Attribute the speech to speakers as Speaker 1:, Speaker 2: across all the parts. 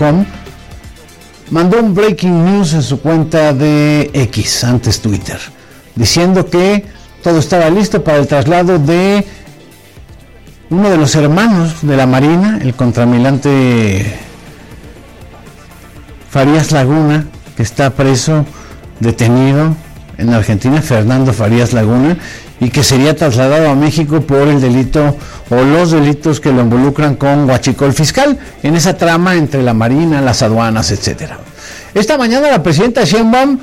Speaker 1: Telecom, mandó un breaking news en su cuenta de X, antes Twitter, diciendo que todo estaba listo para el traslado de uno de los hermanos de la Marina, el contraalmirante Farías Laguna, que está preso, detenido en Argentina, Fernando Farías Laguna, y que sería trasladado a México por el delito o los delitos que lo involucran con huachicol fiscal en esa trama entre la Marina, las aduanas, etcétera. Esta mañana la presidenta Sheinbaum,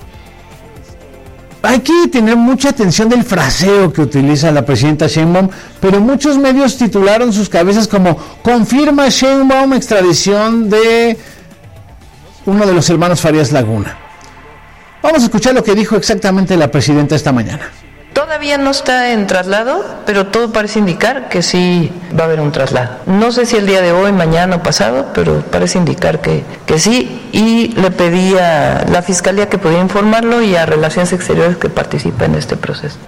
Speaker 1: hay que tener mucha atención del fraseo que utiliza la presidenta Sheinbaum, pero muchos medios titularon sus cabezas como confirma Sheinbaum extradición de uno de los hermanos Farías Laguna. Vamos a escuchar lo que dijo exactamente la presidenta esta mañana.
Speaker 2: Todavía no está en traslado, pero todo parece indicar que sí va a haber un traslado. No sé si el día de hoy, mañana o pasado, pero parece indicar que sí. Y le pedí a la Fiscalía que podía informarlo y a Relaciones Exteriores que participe en este proceso.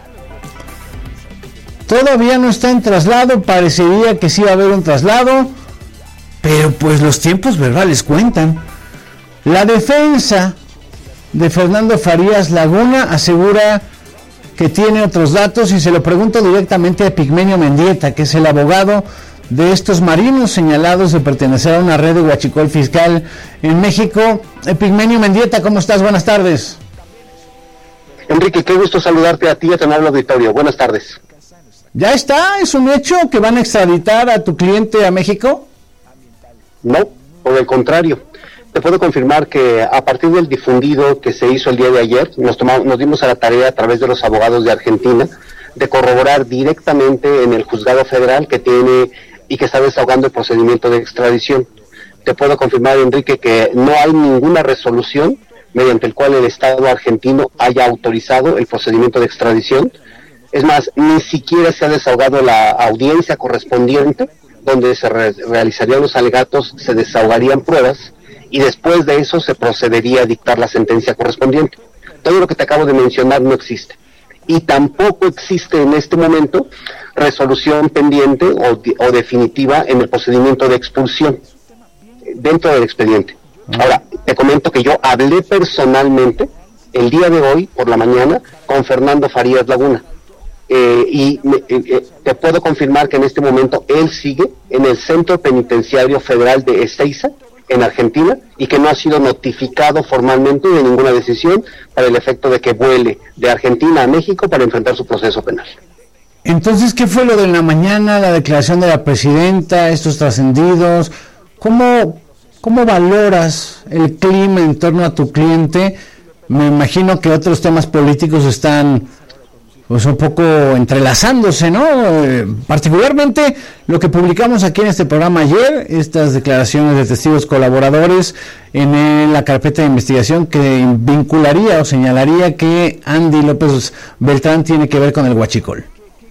Speaker 1: Todavía no está en traslado, parecería que sí va a haber un traslado, pero pues los tiempos verbales cuentan. La defensa de Fernando Farías Laguna asegura que tiene otros datos y se lo pregunto directamente a Epigmenio Mendieta, que es el abogado de estos marinos señalados de pertenecer a una red de huachicol fiscal en México. Epigmenio Mendieta, ¿cómo estás? Buenas tardes.
Speaker 3: Enrique, qué gusto saludarte a ti y a tu amable auditorio. Buenas tardes.
Speaker 1: ¿Ya está? ¿Es un hecho que van a extraditar a tu cliente a México?
Speaker 3: No, por el contrario. Te puedo confirmar que a partir del difundido que se hizo el día de ayer, nos dimos a la tarea a través de los abogados de Argentina de corroborar directamente en el juzgado federal que tiene y que está desahogando el procedimiento de extradición. Te puedo confirmar, Enrique, que no hay ninguna resolución mediante el cual el Estado argentino haya autorizado el procedimiento de extradición. Es más, ni siquiera se ha desahogado la audiencia correspondiente donde se realizarían los alegatos, se desahogarían pruebas y después de eso se procedería a dictar la sentencia correspondiente. Todo lo que te acabo de mencionar no existe. Y tampoco existe en este momento resolución pendiente o definitiva en el procedimiento de expulsión dentro del expediente. Ahora, te comento que yo hablé personalmente el día de hoy por la mañana con Fernando Farías Laguna. Te puedo confirmar que en este momento él sigue en el Centro Penitenciario Federal de Ezeiza, en Argentina, y que no ha sido notificado formalmente de ninguna decisión para el efecto de que vuele de Argentina a México para enfrentar su proceso penal.
Speaker 1: Entonces, ¿qué fue lo de la mañana, la declaración de la presidenta, estos trascendidos? ¿Cómo valoras el clima en torno a tu cliente? Me imagino que otros temas políticos están pues un poco entrelazándose, ¿no? Particularmente lo que publicamos aquí en este programa ayer, estas declaraciones de testigos colaboradores en la carpeta de investigación que vincularía o señalaría que Andy López Beltrán tiene que ver con el huachicol.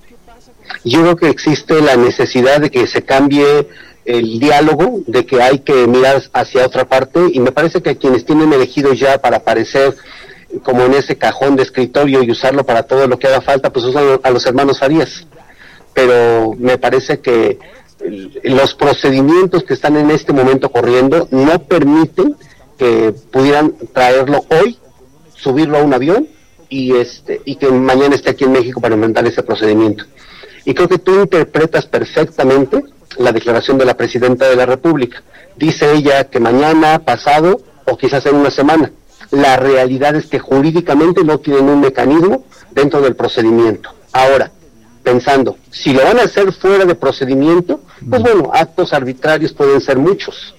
Speaker 3: Yo creo que existe la necesidad de que se cambie el diálogo, de que hay que mirar hacia otra parte, y me parece que quienes tienen elegidos ya para aparecer como en ese cajón de escritorio y usarlo para todo lo que haga falta, pues usan a los hermanos Farías. Pero me parece que los procedimientos que están en este momento corriendo no permiten que pudieran traerlo hoy, subirlo a un avión y que mañana esté aquí en México para enfrentar ese procedimiento. Y creo que tú interpretas perfectamente la declaración de la Presidenta de la República. Dice ella que mañana, pasado o quizás en una semana. La realidad es que jurídicamente no tienen un mecanismo dentro del procedimiento. Ahora, pensando, si lo van a hacer fuera de procedimiento, pues bueno, actos arbitrarios pueden ser muchos.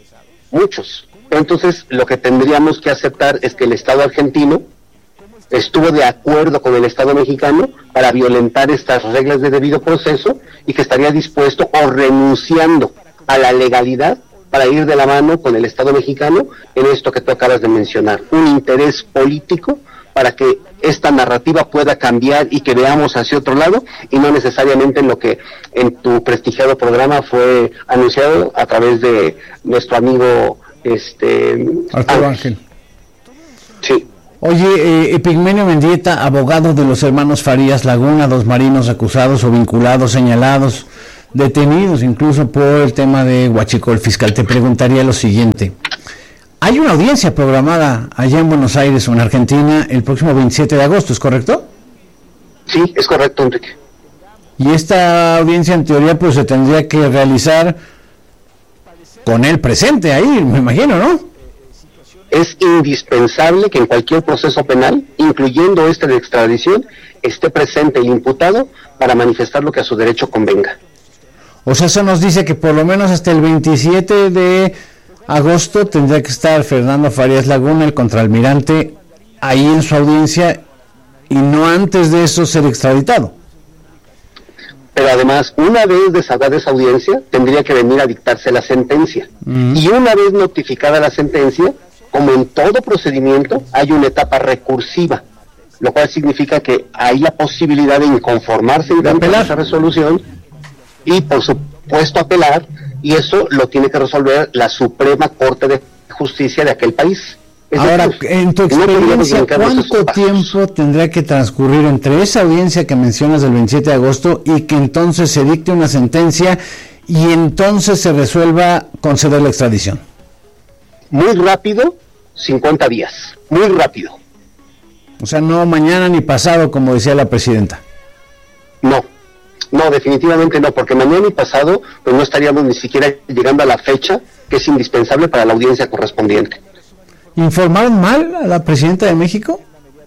Speaker 3: Entonces, lo que tendríamos que aceptar es que el Estado argentino estuvo de acuerdo con el Estado mexicano para violentar estas reglas de debido proceso y que estaría dispuesto o renunciando a la legalidad para ir de la mano con el Estado mexicano en esto que tú acabas de mencionar, un interés político para que esta narrativa pueda cambiar y que veamos hacia otro lado y no necesariamente en lo que en tu prestigiado programa fue anunciado a través de nuestro amigo
Speaker 1: Arturo Ángel.
Speaker 3: Sí.
Speaker 1: Oye, Epigmenio Mendieta, abogado de los hermanos Farías Laguna, dos marinos acusados o vinculados, señalados detenidos incluso por el tema de huachicol fiscal. Te preguntaría lo siguiente. Hay una audiencia programada allá en Buenos Aires o en Argentina el próximo 27 de agosto, ¿es correcto?
Speaker 3: Sí, es correcto, Enrique.
Speaker 1: Y esta audiencia en teoría pues se tendría que realizar con él presente ahí, me imagino, ¿no?
Speaker 3: Es indispensable que en cualquier proceso penal, incluyendo este de extradición, esté presente el imputado para manifestar lo que a su derecho convenga.
Speaker 1: O sea, eso nos dice que por lo menos hasta el 27 de agosto tendría que estar Fernando Farías Laguna, el contraalmirante, ahí en su audiencia y no antes de eso ser extraditado.
Speaker 3: Pero además, una vez desatada esa audiencia, tendría que venir a dictarse la sentencia. Y una vez notificada la sentencia, como en todo procedimiento, hay una etapa recursiva, lo cual significa que hay la posibilidad de inconformarse en esa resolución y, por supuesto, apelar, y eso lo tiene que resolver la Suprema Corte de Justicia de aquel país.
Speaker 1: Ahora, en tu experiencia, ¿cuánto tiempo tendrá que transcurrir entre esa audiencia que mencionas del 27 de agosto y que entonces se dicte una sentencia y entonces se resuelva conceder la extradición?
Speaker 3: Muy rápido, 50 días, muy rápido.
Speaker 1: O sea, no mañana ni pasado, como decía la presidenta.
Speaker 3: No, definitivamente no, porque mañana y pasado pues no estaríamos ni siquiera llegando a la fecha que es indispensable para la audiencia correspondiente.
Speaker 1: ¿Informaron mal a la presidenta de México?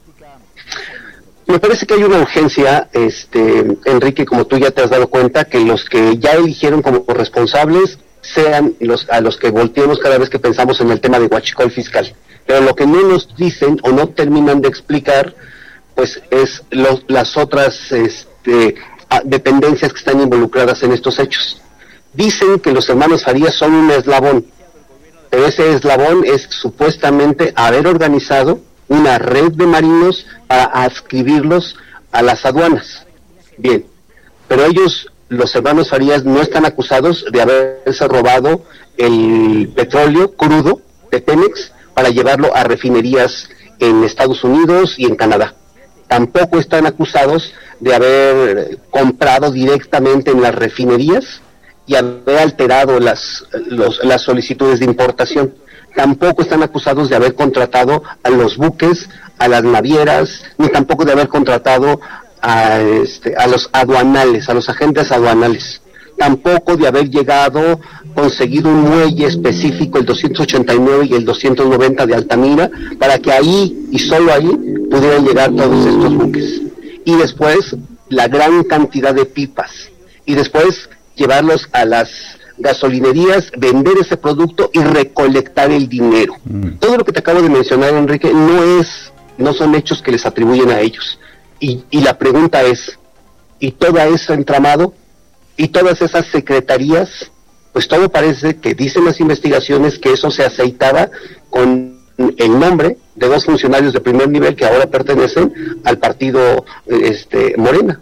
Speaker 3: Me parece que hay una urgencia, Enrique, como tú ya te has dado cuenta, que los que ya eligieron como responsables sean a los que volteemos cada vez que pensamos en el tema de huachicol fiscal. Pero lo que no nos dicen o no terminan de explicar, pues es las otras dependencias que están involucradas en estos hechos. Dicen que los hermanos Farías son un eslabón, pero ese eslabón es supuestamente haber organizado una red de marinos para adscribirlos a las aduanas. Bien, pero ellos, los hermanos Farías, no están acusados de haberse robado el petróleo crudo de Pemex para llevarlo a refinerías en Estados Unidos y en Canadá. Tampoco están acusados de haber comprado directamente en las refinerías y haber alterado las solicitudes de importación. Tampoco están acusados de haber contratado a los buques, a las navieras, ni tampoco de haber contratado a los aduanales, a los agentes aduanales. Tampoco de haber conseguido un muelle específico, el 289 y el 290 de Altamira, para que ahí y solo ahí pudieran llegar todos estos buques. Y después la gran cantidad de pipas. Y después llevarlos a las gasolinerías, vender ese producto y recolectar el dinero. Todo lo que te acabo de mencionar, Enrique, no son hechos que les atribuyen a ellos. Y la pregunta es, ¿y todo ese entramado? ¿Y todas esas secretarías? Pues todo parece que dicen las investigaciones que eso se aceitaba con el nombre de dos funcionarios de primer nivel que ahora pertenecen al partido Morena.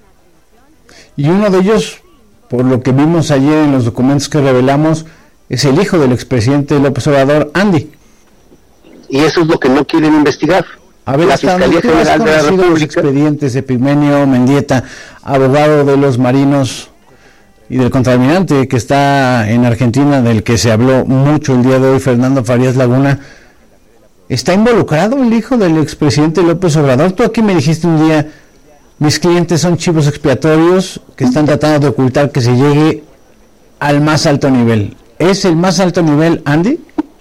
Speaker 1: Y uno de ellos, por lo que vimos ayer en los documentos que revelamos, es el hijo del expresidente López Obrador, Andy.
Speaker 3: Y eso es lo que no quieren investigar.
Speaker 1: A ver,
Speaker 3: la Fiscalía General de la República.
Speaker 1: Los expedientes de Epigmenio Mendieta, abogado de los marinos y del contraalmirante que está en Argentina, del que se habló mucho el día de hoy, Fernando Farías Laguna. ¿Está involucrado el hijo del expresidente López Obrador? Tú aquí me dijiste un día, mis clientes son chivos expiatorios que están tratando de ocultar que se llegue al más alto nivel. ¿Es el más alto nivel, Andy?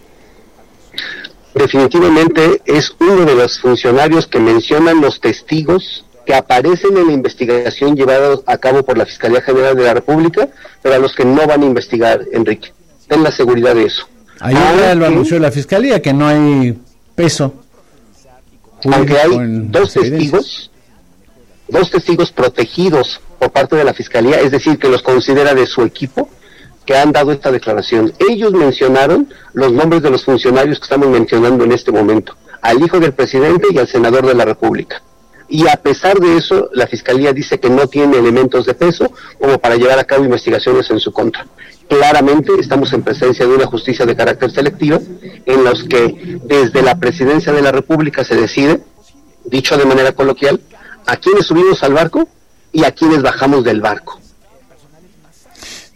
Speaker 3: Definitivamente es uno de los funcionarios que mencionan los testigos que aparecen en la investigación llevada a cabo por la Fiscalía General de la República, pero a los que no van a investigar, Enrique. Ten la seguridad de eso.
Speaker 1: Ayer lo anunció la Fiscalía, que no hay peso.
Speaker 3: Aunque hay dos testigos protegidos por parte de la Fiscalía, es decir, que los considera de su equipo, que han dado esta declaración. Ellos mencionaron los nombres de los funcionarios que estamos mencionando en este momento, al hijo del presidente y al senador de la República. Y a pesar de eso, la Fiscalía dice que no tiene elementos de peso como para llevar a cabo investigaciones en su contra. Claramente estamos en presencia de una justicia de carácter selectiva, en los que desde la Presidencia de la República se decide, dicho de manera coloquial, a quiénes subimos al barco y a quiénes bajamos del barco.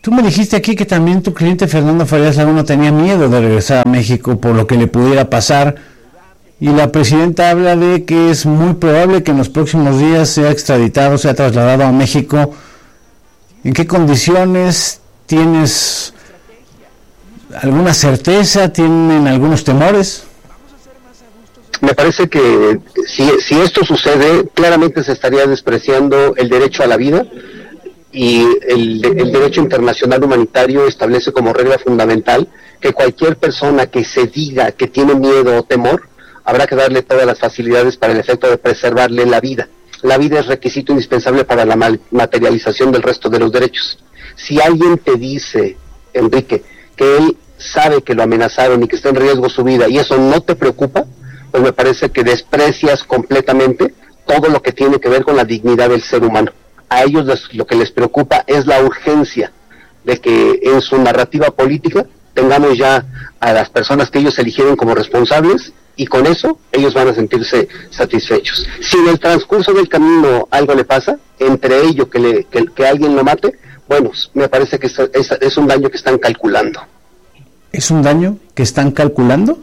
Speaker 1: Tú me dijiste aquí que también tu cliente Fernando Farías Laguna tenía miedo de regresar a México por lo que le pudiera pasar, y la presidenta habla de que es muy probable que en los próximos días sea extraditado, sea trasladado a México. ¿En qué condiciones? ¿Tienes alguna certeza? ¿Tienen algunos temores?
Speaker 3: Me parece que si esto sucede, claramente se estaría despreciando el derecho a la vida, y el derecho internacional humanitario establece como regla fundamental que cualquier persona que se diga que tiene miedo o temor, habrá que darle todas las facilidades para el efecto de preservarle la vida. La vida es requisito indispensable para la materialización del resto de los derechos. Si alguien te dice, Enrique, que él sabe que lo amenazaron y que está en riesgo su vida, y eso no te preocupa, pues me parece que desprecias completamente todo lo que tiene que ver con la dignidad del ser humano. A ellos lo que les preocupa es la urgencia de que en su narrativa política tengamos ya a las personas que ellos eligieron como responsables, y con eso ellos van a sentirse satisfechos. Si en el transcurso del camino algo le pasa, entre ello que alguien lo mate, bueno, me parece que es un daño que están calculando.
Speaker 1: ¿Es un daño que están calculando?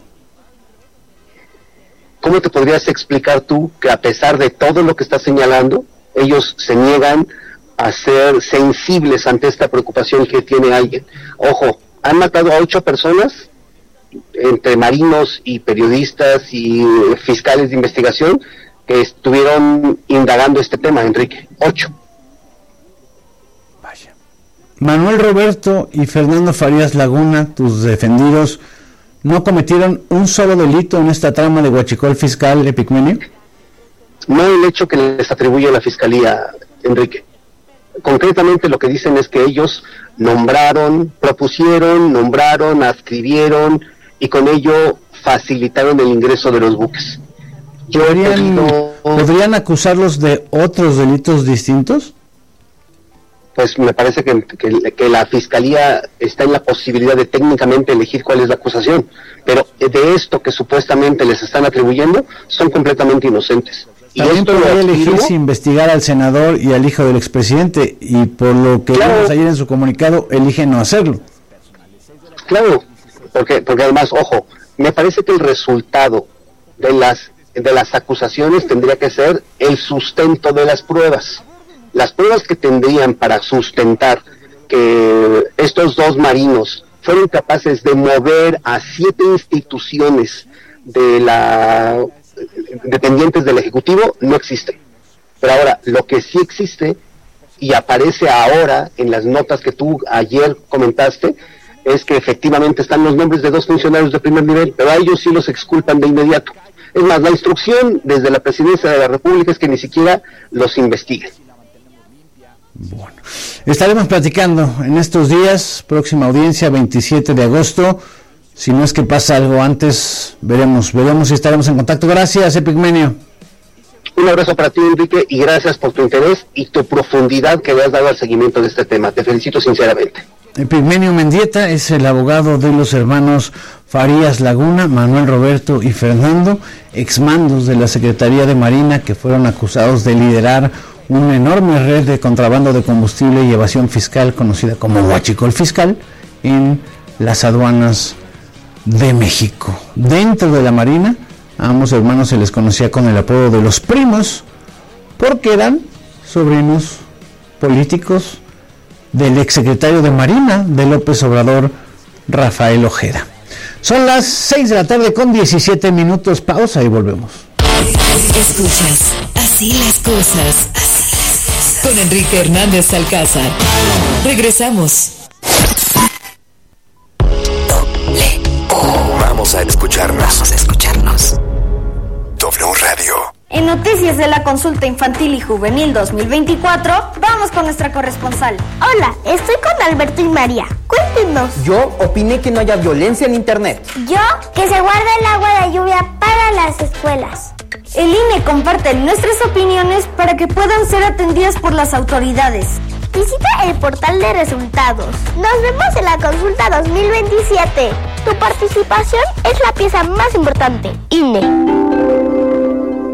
Speaker 3: ¿Cómo te podrías explicar tú que a pesar de todo lo que estás señalando, ellos se niegan a ser sensibles ante esta preocupación que tiene alguien? Ojo, han matado a 8 personas, entre marinos y periodistas y fiscales de investigación, que estuvieron indagando este tema, Enrique. 8.
Speaker 1: Vaya. Manuel Roberto y Fernando Farías Laguna, tus defendidos, ¿no cometieron un solo delito en esta trama de huachicol fiscal, Epigmenio?
Speaker 3: No el hecho que les atribuye la Fiscalía, Enrique. Concretamente lo que dicen es que ellos propusieron, adscribieron, y con ello facilitaron el ingreso de los buques.
Speaker 1: ¿Podrían acusarlos de otros delitos distintos?
Speaker 3: Pues me parece que la Fiscalía está en la posibilidad de técnicamente elegir cuál es la acusación, pero de esto que supuestamente les están atribuyendo, son completamente inocentes.
Speaker 1: También podría elegir si investigar al senador y al hijo del expresidente, y por lo que vimos ayer en su comunicado, elige no hacerlo.
Speaker 3: Claro, porque además, ojo, me parece que el resultado de las acusaciones tendría que ser el sustento de las pruebas. Las pruebas que tendrían para sustentar que estos 2 marinos fueron capaces de mover a 7 instituciones dependientes del Ejecutivo no existen. Pero ahora, lo que sí existe y aparece ahora en las notas que tú ayer comentaste, es que efectivamente están los nombres de 2 funcionarios de primer nivel, pero a ellos sí los exculpan de inmediato. Es más, la instrucción desde la Presidencia de la República es que ni siquiera los investiguen.
Speaker 1: Bueno, estaremos platicando en estos días, próxima audiencia 27 de agosto, si no es que pasa algo antes, veremos y estaremos en contacto. Gracias, Epigmenio.
Speaker 3: Un abrazo para ti, Enrique, y gracias por tu interés y tu profundidad que le has dado al seguimiento de este tema. Te felicito sinceramente.
Speaker 1: Epigmenio Mendieta es el abogado de los hermanos Farías Laguna, Manuel Roberto y Fernando, exmandos de la Secretaría de Marina, que fueron acusados de liderar una enorme red de contrabando de combustible y evasión fiscal conocida como huachicol fiscal en las aduanas de México. Dentro de la Marina, a ambos hermanos se les conocía con el apodo de los primos, porque eran sobrinos políticos del exsecretario de Marina de López Obrador, Rafael Ojeda. Son las 6 de la tarde con 17 minutos, pausa y volvemos.
Speaker 4: Escuchas Así las cosas con Enrique Hernández Alcázar. Regresamos.
Speaker 5: Vamos a escucharnos. W Radio.
Speaker 6: En noticias de la consulta infantil y juvenil 2024, vamos con nuestra corresponsal.
Speaker 7: Hola, estoy con Alberto y María. Cuéntenos.
Speaker 8: Yo opiné que no haya violencia en internet.
Speaker 7: Yo, que se guarde el agua de lluvia para las escuelas.
Speaker 6: El INE comparte nuestras opiniones para que puedan ser atendidas por las autoridades.
Speaker 7: Visita el portal de resultados. Nos vemos en la consulta 2027. Tu participación es la pieza más importante. INE.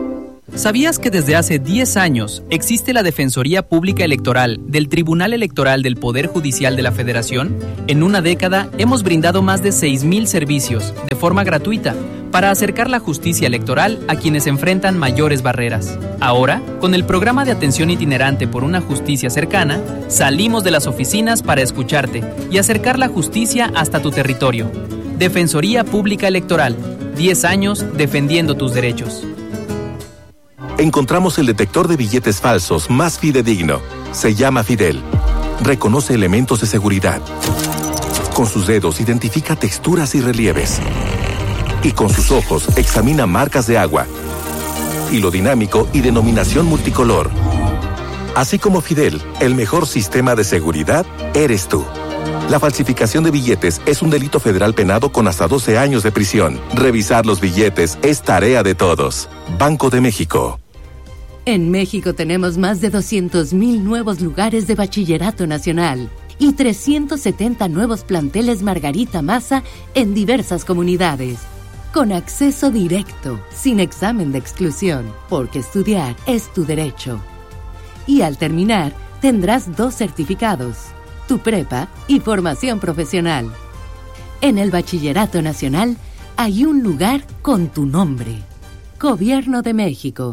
Speaker 9: ¿Sabías que desde hace 10 años existe la Defensoría Pública Electoral del Tribunal Electoral del Poder Judicial de la Federación? En una década hemos brindado más de 6,000 servicios de forma gratuita para acercar la justicia electoral a quienes enfrentan mayores barreras. Ahora, con el programa de atención itinerante por una justicia cercana, salimos de las oficinas para escucharte y acercar la justicia hasta tu territorio. Defensoría Pública Electoral, 10 años defendiendo tus derechos.
Speaker 10: Encontramos el detector de billetes falsos más fidedigno. Se llama Fidel. Reconoce elementos de seguridad. Con sus dedos identifica texturas y relieves. Y con sus ojos examina marcas de agua. Hilo dinámico y denominación multicolor. Así como Fidel, el mejor sistema de seguridad eres tú. La falsificación de billetes es un delito federal penado con hasta 12 años de prisión. Revisar los billetes es tarea de todos. Banco de México.
Speaker 11: En México tenemos más de 200,000 nuevos lugares de bachillerato nacional y 370 nuevos planteles Margarita Maza en diversas comunidades. Con acceso directo, sin examen de exclusión, porque estudiar es tu derecho. Y al terminar, tendrás 2 certificados, tu prepa y formación profesional. En el Bachillerato Nacional hay un lugar con tu nombre. Gobierno de México.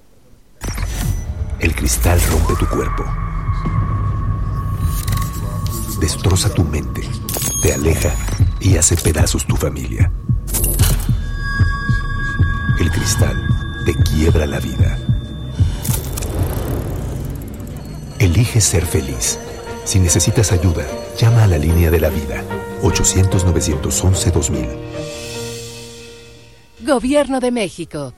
Speaker 5: El cristal rompe tu cuerpo. Destroza tu mente, te aleja y hace pedazos tu familia. El cristal te quiebra la vida. Elige ser feliz. Si necesitas ayuda, llama a la línea de la vida. 800-911-2000.
Speaker 11: Gobierno de México.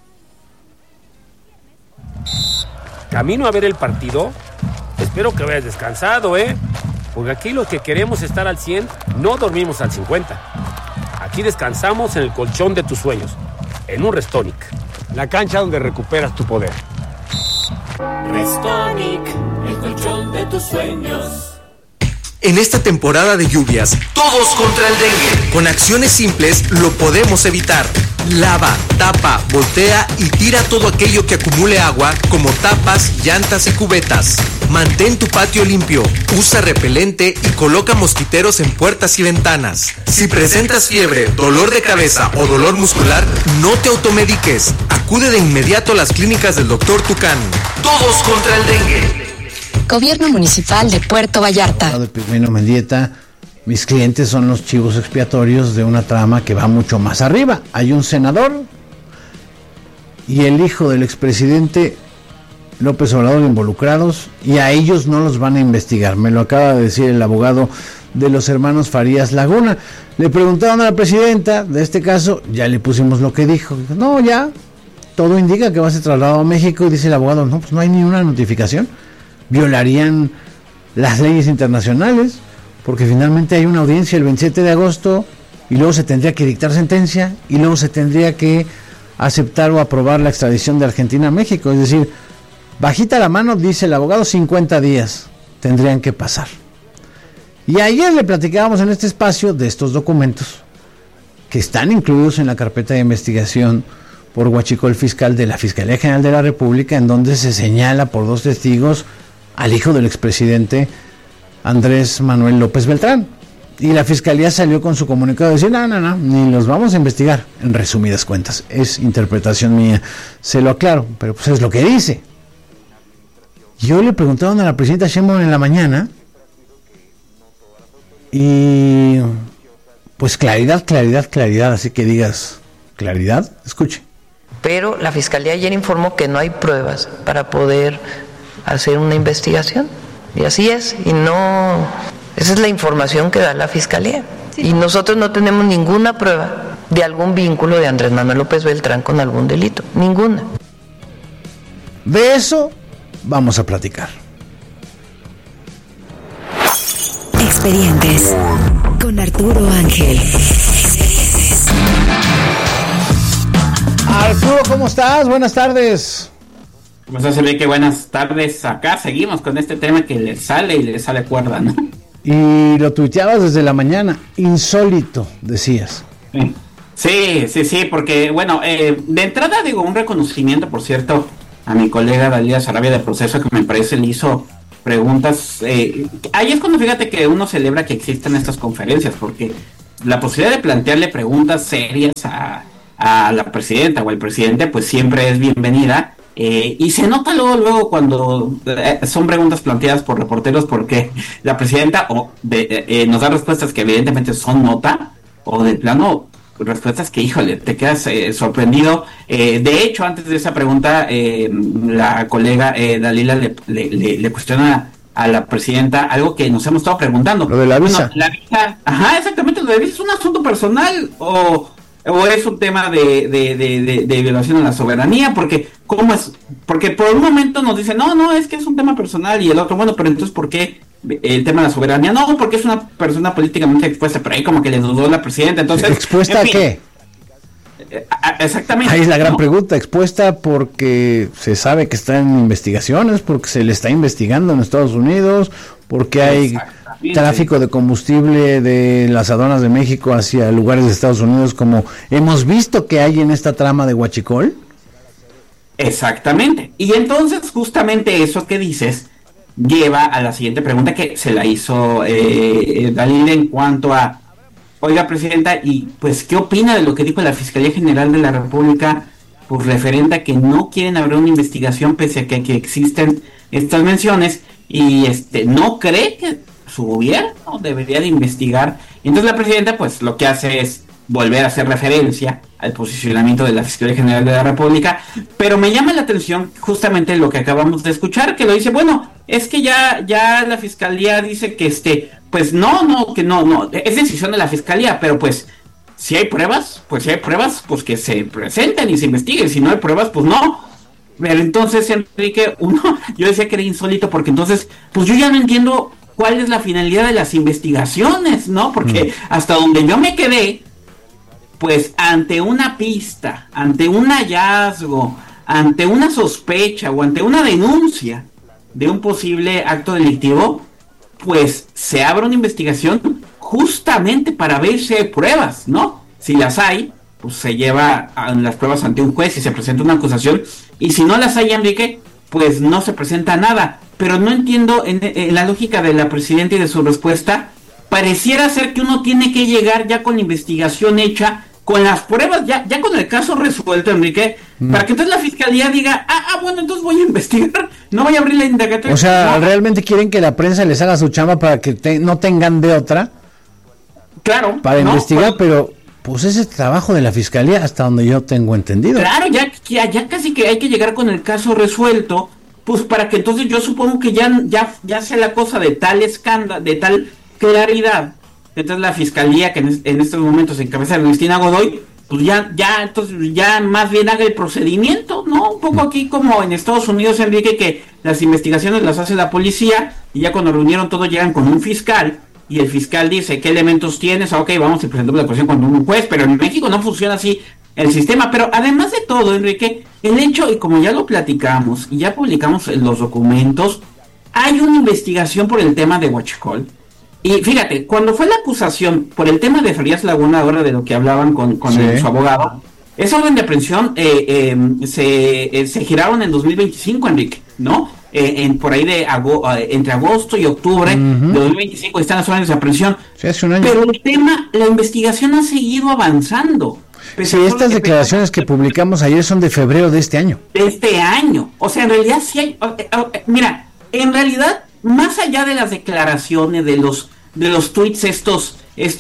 Speaker 12: Camino a ver el partido. Espero que vayas descansado, porque aquí los que queremos estar al 100 no dormimos al 50. Aquí descansamos en el colchón de tus sueños, en un Restonic, la cancha donde recuperas tu poder.
Speaker 13: Restonic, el colchón de tus sueños.
Speaker 14: En esta temporada de lluvias, todos contra el dengue. Con acciones simples lo podemos evitar. Lava, tapa, voltea y tira todo aquello que acumule agua, como tapas, llantas y cubetas. Mantén tu patio limpio, usa repelente y coloca mosquiteros en puertas y ventanas. Si presentas fiebre, dolor de cabeza o dolor muscular, no te automediques. Acude de inmediato a las clínicas del Dr. Tucán. Todos contra el dengue.
Speaker 15: Gobierno Municipal de Puerto Vallarta.
Speaker 1: De Pirmino Mendieta, mis clientes son los chivos expiatorios de una trama que va mucho más arriba. Hay un senador y el hijo del expresidente López Obrador involucrados y a ellos no los van a investigar. Me lo acaba de decir el abogado de los hermanos Farías Laguna. Le preguntaron a la presidenta de este caso, ya le pusimos lo que dijo. No, ya, todo indica que va a ser trasladado a México. Y dice el abogado, no, pues no hay ni una notificación. Violarían las leyes internacionales, porque finalmente hay una audiencia el 27 de agosto y luego se tendría que dictar sentencia y luego se tendría que aceptar o aprobar la extradición de Argentina a México. Es decir, bajita la mano, dice el abogado, 50 días tendrían que pasar. Y ayer le platicábamos en este espacio de estos documentos que están incluidos en la carpeta de investigación por huachicol fiscal de la Fiscalía General de la República, en donde se señala por 2 testigos al hijo del expresidente Andrés Manuel López Beltrán. Y la Fiscalía salió con su comunicado de decir, no, ni los vamos a investigar, en resumidas cuentas. Es interpretación mía, se lo aclaro, pero pues es lo que dice. Yo le preguntaron a la presidenta Sheinbaum en la mañana, y pues claridad, así que digas, claridad, escuche.
Speaker 2: Pero la Fiscalía ayer informó que no hay pruebas para poder hacer una investigación. Y así es, y no, esa es la información que da la Fiscalía. Sí. Y nosotros no tenemos ninguna prueba de algún vínculo de Andrés Manuel López Beltrán con algún delito, ninguna.
Speaker 1: De eso vamos a platicar.
Speaker 4: Expedientes con Arturo Ángel.
Speaker 1: Arturo, ¿cómo estás? Buenas tardes.
Speaker 16: ¿Cómo estás, Enrique? Buenas tardes. Acá seguimos con este tema que le sale cuerda, ¿no?
Speaker 1: Y lo tuiteabas desde la mañana, insólito, decías.
Speaker 16: Sí, porque, bueno, de entrada digo, un reconocimiento, por cierto, mi colega Dalila Sarabia de Proceso, que me parece le hizo preguntas. Ahí es cuando fíjate que uno celebra que existen estas conferencias, porque la posibilidad de plantearle preguntas serias a la presidenta o al presidente, pues siempre es bienvenida. Y se nota luego cuando son preguntas planteadas por reporteros, porque la presidenta nos da respuestas que evidentemente son nota, o de plano respuestas que, híjole, te quedas sorprendido. De hecho, antes de esa pregunta, la colega Dalila le cuestiona a la presidenta algo que nos hemos estado preguntando.
Speaker 1: Lo de la visa.
Speaker 16: La visa, ajá, exactamente, lo de la visa, ¿es un asunto personal o es un tema de violación a la soberanía? Porque ¿cómo es? Porque por un momento nos dicen, no, es que es un tema personal, y el otro, bueno, pero entonces ¿por qué el tema de la soberanía? No, porque es una persona políticamente expuesta, pero ahí como que le dudó la presidenta. Entonces,
Speaker 1: ¿expuesta a qué?
Speaker 16: Exactamente.
Speaker 1: Ahí es la gran pregunta. Expuesta porque se sabe que está en investigaciones, porque se le está investigando en Estados Unidos, porque hay tráfico de combustible de las aduanas de México hacia lugares de Estados Unidos, como hemos visto que hay en esta trama de Huachicol.
Speaker 16: Exactamente. Y entonces justamente eso que dices lleva a la siguiente pregunta que se la hizo Dalila en cuanto a: oiga, presidenta, y pues ¿qué opina de lo que dijo la Fiscalía General de la República, pues referente a que no quieren abrir una investigación pese a que existen estas menciones, y no cree que su gobierno debería de investigar? Y entonces la presidenta pues lo que hace es volver a hacer referencia al posicionamiento de la Fiscalía General de la República, pero me llama la atención justamente lo que acabamos de escuchar, que lo dice, bueno, es que ya la Fiscalía dice que pues no, es decisión de la Fiscalía, pero pues si hay pruebas, pues que se presenten y se investiguen, si no hay pruebas, pues no. Pero entonces, Enrique, yo decía que era insólito, porque entonces, pues yo ya no entiendo cuál es la finalidad de las investigaciones, ¿no? Porque hasta donde yo me quedé, pues ante una pista, ante un hallazgo, ante una sospecha o ante una denuncia de un posible acto delictivo, pues se abre una investigación justamente para ver si hay pruebas, ¿no? Si las hay, pues se lleva las pruebas ante un juez y se presenta una acusación, y si no las hay, Enrique, pues no se presenta nada. Pero no entiendo en la lógica de la presidenta y de su respuesta. Pareciera ser que uno tiene que llegar ya con la investigación hecha, con las pruebas, ya con el caso resuelto, Enrique, para que entonces la Fiscalía diga, bueno, entonces voy a investigar, no voy a abrir la indagatoria.
Speaker 1: O sea, ¿realmente quieren que la prensa les haga su chamba para que no tengan de otra?
Speaker 16: Claro.
Speaker 1: Para investigar, pero pues ese es el trabajo de la Fiscalía, hasta donde yo tengo entendido.
Speaker 16: Claro, ya casi que hay que llegar con el caso resuelto, pues para que entonces yo supongo que ya sea la cosa de tal escándalo, de tal claridad. Entonces la Fiscalía, que en estos momentos encabeza Ernestina Godoy, pues entonces ya más bien haga el procedimiento, ¿no? Un poco aquí como en Estados Unidos, Enrique, que las investigaciones las hace la policía, y ya cuando reunieron todo llegan con un fiscal, y el fiscal dice, ¿qué elementos tienes? Ok, vamos y presentamos la acusación con un juez, pero en México no funciona así el sistema. Pero además de todo, Enrique, el hecho, y como ya lo platicamos, y ya publicamos los documentos, hay una investigación por el tema de Huachicol. Y fíjate, cuando fue la acusación por el tema de Frías Laguna, ahora de lo que hablaban con su abogado, esa orden de aprehensión se giraron en 2025, Enrique, ¿no? Por ahí entre agosto y octubre de 2025 están las órdenes de aprehensión.
Speaker 1: Sí, hace un año.
Speaker 16: Pero el tema, la investigación ha seguido avanzando.
Speaker 1: Sí, estas declaraciones que publicamos ayer son de febrero de este año.
Speaker 16: De este año. O sea, en realidad sí hay... Mira, en realidad, más allá de las declaraciones, de los tweets estos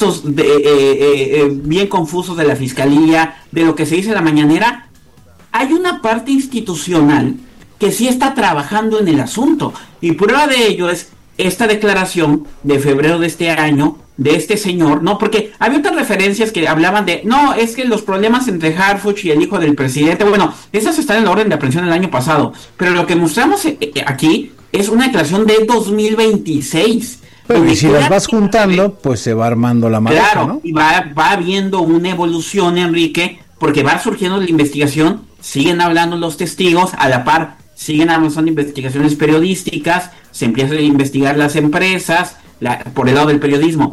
Speaker 16: bien confusos de la Fiscalía, de lo que se dice en la mañanera, hay una parte institucional que sí está trabajando en el asunto, y prueba de ello es esta declaración de febrero de este año de este señor, ¿no? Porque había otras referencias que hablaban de, no, es que los problemas entre Harfuch y el hijo del presidente, bueno, esas están en la orden de aprehensión del año pasado, pero lo que mostramos aquí es una declaración de 2026.
Speaker 1: Pero y si las vas juntando, pues se va armando la maleta,
Speaker 16: claro,
Speaker 1: ¿no?
Speaker 16: Y va habiendo una evolución, Enrique, porque va surgiendo la investigación, siguen hablando los testigos, a la par siguen avanzando investigaciones periodísticas, se empiezan a investigar las empresas, por el lado del periodismo,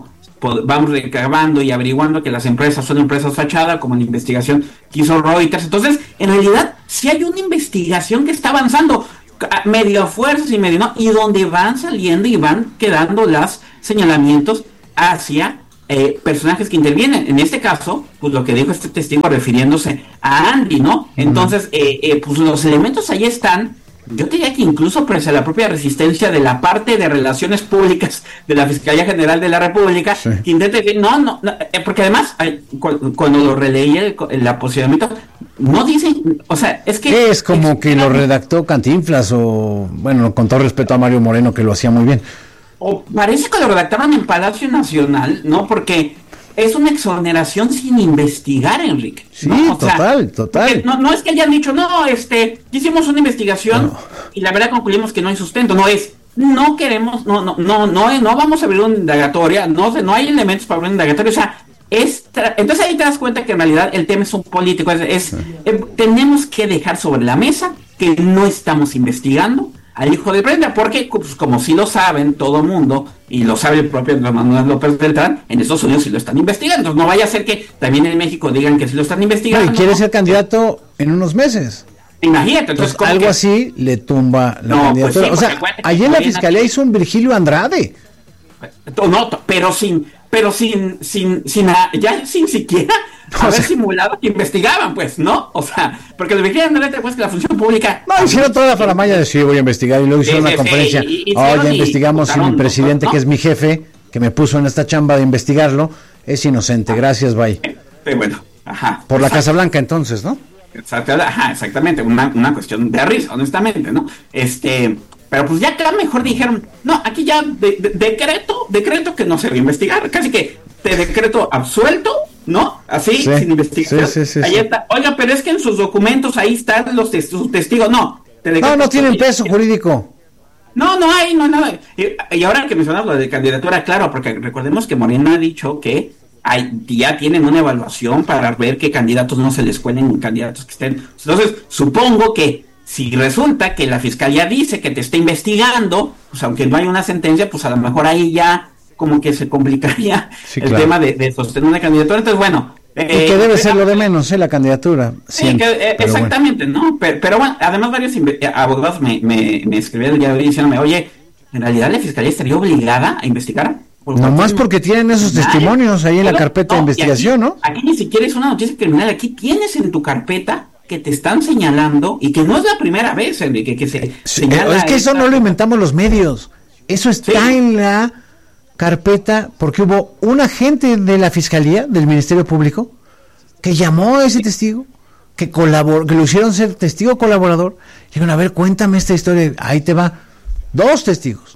Speaker 16: vamos recabando y averiguando que las empresas son empresas fachada, como la investigación que hizo Reuters. Entonces, en realidad, sí hay una investigación que está avanzando, medio a fuerza y medio no, y donde van saliendo y van quedando los señalamientos hacia personajes que intervienen. En este caso, pues lo que dijo este testigo refiriéndose a Andy, ¿no? Entonces, pues los elementos ahí están. Yo diría que incluso pese a la propia resistencia de la parte de relaciones públicas de la Fiscalía General de la República, que intenta decir, no, porque además, cuando lo releí el aposicionamiento, no dicen, o sea, es que...
Speaker 1: Es como que lo redactó Cantinflas o, bueno, con todo respeto a Mario Moreno, que lo hacía muy bien.
Speaker 16: O parece que lo redactaron en Palacio Nacional, ¿no? Porque es una exoneración sin investigar, Enrique.
Speaker 1: Sí, ¿no? Total.
Speaker 16: No es que hayan dicho, hicimos una investigación y la verdad concluimos que no hay sustento. No queremos, no vamos a abrir una indagatoria, no hay elementos para abrir una indagatoria, o sea, entonces ahí te das cuenta que en realidad el tema es un político, tenemos que dejar sobre la mesa que no estamos investigando al hijo de Brenda, porque pues, como sí lo saben todo el mundo, y lo sabe el propio Manuel López Beltrán, en Estados Unidos sí lo están investigando. Entonces no vaya a ser que también en México digan que sí lo están investigando.
Speaker 1: Y quiere ser candidato en unos meses.
Speaker 16: Imagínate, entonces
Speaker 1: algo así le tumba la candidatura. Pues sí, o sea, ayer la Fiscalía hizo un Virgilio Andrade.
Speaker 16: Pero sin siquiera haber simulado que investigaban, pues, ¿no? O sea, porque los Virgilio Andrade, pues, que la función pública...
Speaker 1: No, hicieron toda la faramaya de sí, voy a investigar, y luego hicieron una conferencia. Ya investigamos y mi presidente, que es mi jefe, que me puso en esta chamba de investigarlo, es inocente, gracias, bye.
Speaker 16: Bueno, ajá.
Speaker 1: Por la Casa Blanca, entonces, ¿no?
Speaker 16: Exactamente, una cuestión de risa, honestamente, ¿no? Pero pues ya que mejor dijeron, aquí ya decreto que no se va a investigar, casi que de decreto absuelto, ¿no? Así, sin investigación. Ahí está. Oiga, pero es que en sus documentos ahí están sus testigos, no
Speaker 1: tienen peso jurídico.
Speaker 16: No hay, no hay nada. Y ahora que mencionas lo de candidatura, claro, porque recordemos que Morena ha dicho que ya tienen una evaluación para ver qué candidatos no se les cuelen candidatos que estén. Entonces, supongo que si resulta que la Fiscalía dice que te está investigando, pues aunque no hay una sentencia, pues a lo mejor ahí ya como que se complicaría tema de sostener una candidatura. Entonces, bueno...
Speaker 1: y que debe ser lo de menos, la candidatura.
Speaker 16: Exactamente, bueno. ¿No? Pero bueno, además varios abogados me escribieron ya diciéndome, oye, en realidad la Fiscalía estaría obligada a investigar.
Speaker 1: Nomás porque tienen esos testimonios ahí en la carpeta de investigación, ¿no?
Speaker 16: Aquí ni siquiera es una noticia criminal, aquí tienes en tu carpeta que te están señalando, y que no es la primera vez, Enrique, que se señala.
Speaker 1: Es que eso no lo inventamos los medios, eso está en la carpeta, porque hubo un agente de la Fiscalía, del Ministerio Público, que llamó a ese testigo, que colaboró, que lo hicieron ser testigo colaborador, y dijeron, a ver, cuéntame esta historia, ahí te va, 2 testigos,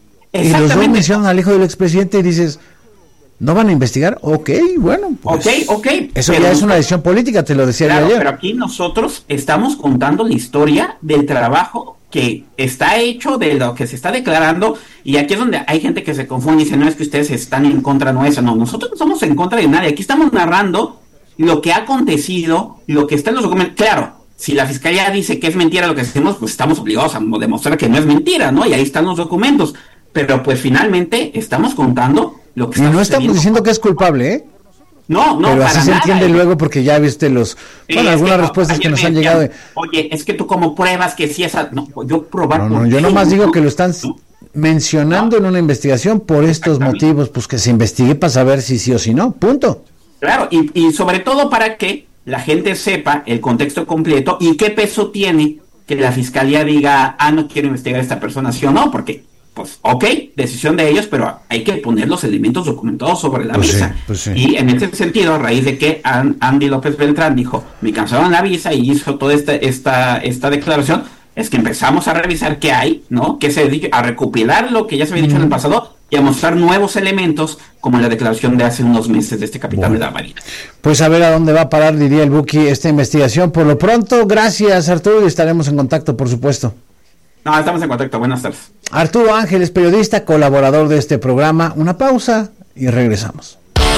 Speaker 1: y los 2 mencionan al hijo del expresidente, y dices, ¿no van a investigar? Ok, bueno, pues,
Speaker 16: ok.
Speaker 1: Eso ya es una decisión política, te lo decía ayer.
Speaker 16: Pero aquí nosotros estamos contando la historia del trabajo que está hecho, de lo que se está declarando, y aquí es donde hay gente que se confunde y dice, no, es que ustedes están en contra nuestra. No, nosotros no somos en contra de nadie, aquí estamos narrando lo que ha acontecido, lo que está en los documentos. Claro, si la Fiscalía dice que es mentira lo que hacemos, pues estamos obligados a demostrar que no es mentira, ¿no? Y ahí están los documentos, pero pues finalmente estamos contando lo que está
Speaker 1: no estamos diciendo que es culpable, ¿eh?
Speaker 16: No,
Speaker 1: pero así se entiende luego, porque ya viste algunas respuestas que nos han llegado.
Speaker 16: Oye, es que tú como pruebas que sí esa... No, yo probar...
Speaker 1: No, yo nomás digo que lo están mencionando en una investigación por estos motivos, pues que se investigue para saber si sí o si no, punto.
Speaker 16: Claro, y sobre todo para que la gente sepa el contexto completo y qué peso tiene que la Fiscalía diga, no quiero investigar a esta persona, sí o no, porque... Pues, decisión de ellos, pero hay que poner los elementos documentados sobre la visa. Sí. Y en ese sentido, a raíz de que Andy López Beltrán dijo, me cancelaron la visa y hizo toda esta declaración, es que empezamos a revisar qué hay, ¿no? Que se dedique a recopilar lo que ya se había dicho en el pasado y a mostrar nuevos elementos, como la declaración de hace unos meses de este capitán de la Marina.
Speaker 1: Pues a ver a dónde va a parar, diría el Buki, esta investigación. Por lo pronto, gracias, Arturo, y estaremos en contacto, por supuesto.
Speaker 16: No, estamos en contacto. Buenas tardes.
Speaker 1: Arturo Ángeles, periodista, colaborador de este programa. Una pausa y regresamos.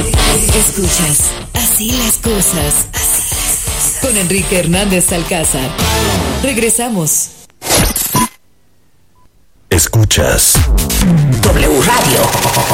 Speaker 4: Escuchas Así las cosas. Con Enrique Hernández Alcázar. Regresamos.
Speaker 5: Escuchas
Speaker 4: W Radio.